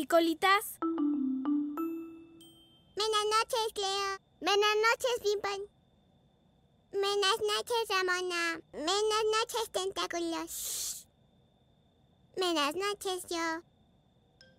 Colitas. Buenas noches, Cleo. Buenas noches, Pimpón. Buenas noches, Ramona. Buenas noches, Tentáculos. Buenas noches, yo.